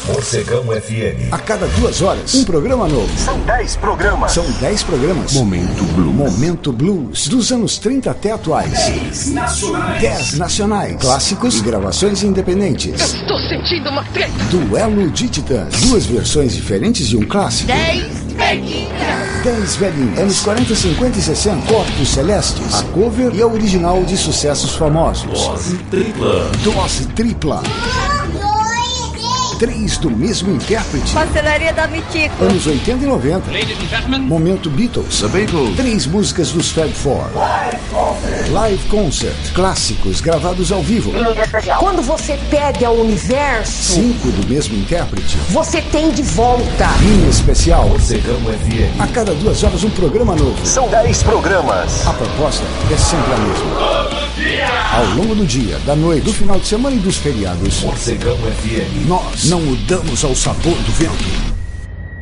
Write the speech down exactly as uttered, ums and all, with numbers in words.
Morcegão F M. A cada duas horas, um programa novo. São dez programas. São dez programas. Momento Blues. Momento Blues. Dos anos trinta até atuais. dez nacionais. dez nacionais. Clássicos e gravações independentes. Eu estou sentindo uma treta. Duelo de Titãs. Duas versões diferentes de um clássico. dez velhinhas. dez velhinhas. Anos quarenta, cinquenta e sessenta. Corpos Celestes. A cover e a original de sucessos famosos. Dose tripla. Dose tripla. Três do mesmo intérprete. Pastelaria da Mitico. Anos oitenta e noventa. Ladies and gentlemen. Momento Beatles. The Beatles. Três músicas dos Fab Four. Live Concert. Clássicos gravados ao vivo. Quando você pede ao universo, Cinco do mesmo intérprete. você tem de volta. Linha especial. Morcegão F M. A cada duas horas um programa novo. São dez programas. A proposta é sempre a mesma. Ao longo do dia, da noite, do final de semana e dos feriados, Morcegão F M. nós não mudamos ao sabor do vento.